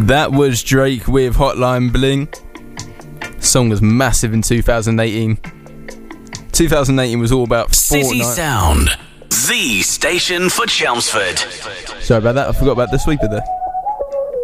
That was Drake with Hotline Bling. The song was massive in 2018. 2018 was all about City Fortnite. Sound, the station for Chelmsford. Sorry about that, I forgot about the sweeper there.